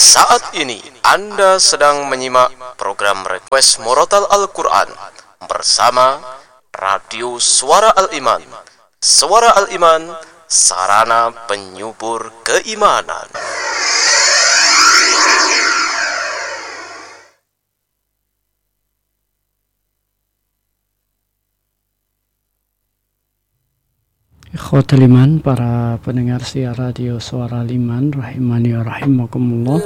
Saat ini Anda sedang menyimak program Request Murotal Al-Quran bersama Radio Suara Al-Iman. Suara Al-Iman, sarana penyubur keimanan. Ikhwatul iman, para pendengar siar radio Suara Al-Iman rahimani wa rahimakumullah.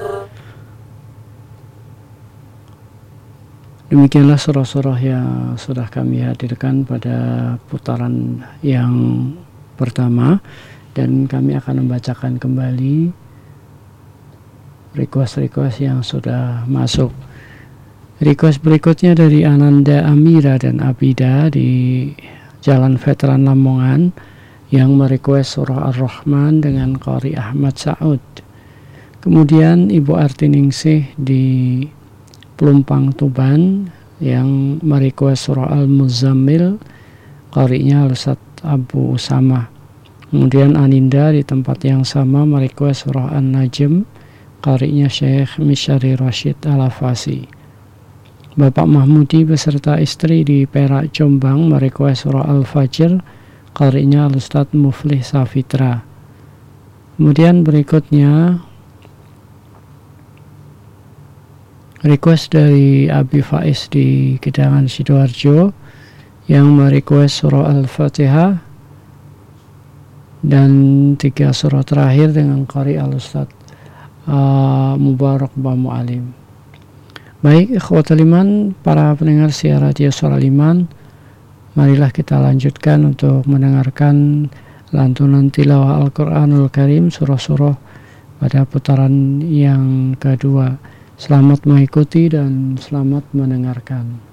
Demikianlah surah-surah yang sudah kami hadirkan pada putaran yang pertama, dan kami akan membacakan kembali request-request yang sudah masuk. Request berikutnya dari Ananda Amira dan Abida di Jalan Veteran Lamongan yang merequest surah Ar-Rahman dengan Qari Ahmad Saud. Kemudian Ibu Artiningsih di Pelumpang Tuban yang merequest surah Al-Muzammil, qari'nya Al-Ustaz Abu Usama. Kemudian Aninda di tempat yang sama merequest surah An-Najm, qari'nya Syekh Misyari Rashid Al-Afasi. Bapak Mahmudi beserta istri di Perak Jombang merequest surah Al-Fajr, qari'nya Al-Ustaz Muflih Safitra. Kemudian berikutnya request dari Abi Faiz di Gedangan Sidoarjo yang merequest surah Al-Fatihah dan 3 surah terakhir dengan qari Al-Ustaz Mubarak Bamu Alim. Baik, ikhwatul iman, para pendengar siar radio Suara Al-Iman, marilah kita lanjutkan untuk mendengarkan lantunan tilawah Al-Quranul Karim, surah-surah pada putaran yang kedua. Selamat mengikuti dan selamat mendengarkan.